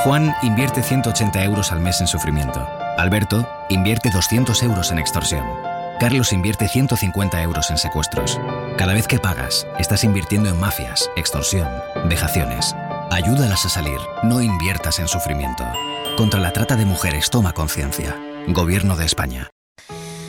Juan invierte 180 euros al mes en sufrimiento. Alberto invierte 200 euros en extorsión. Carlos invierte 150 euros en secuestros. Cada vez que pagas, estás invirtiendo en mafias, extorsión, vejaciones. Ayúdalas a salir, no inviertas en sufrimiento. Contra la trata de mujeres, toma conciencia. Gobierno de España.